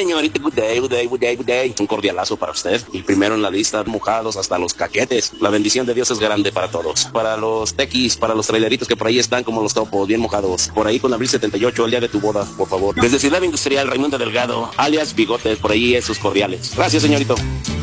señorita, good day, good day, good day, good day. Un cordialazo para usted. Y primero en la lista, mojados hasta los caquetes. La bendición de Dios es grande para todos. Para los tequis, para los traileritos que por ahí están como los topos, bien mojados. Por ahí con abril 78, el día de tu boda, por favor. Desde Ciudad Industrial, Raimundo Delgado, alias Bigotes, por ahí esos cordiales. Gracias, señorito.